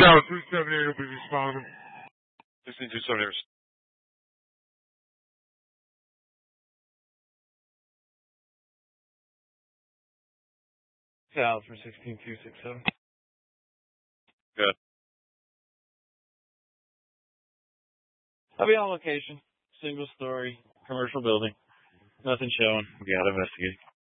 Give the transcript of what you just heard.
Tower 378 will be responding. 16278. Tower for 16267. Good. I'll be on location. Single story, commercial building. Nothing showing. We gotta investigate.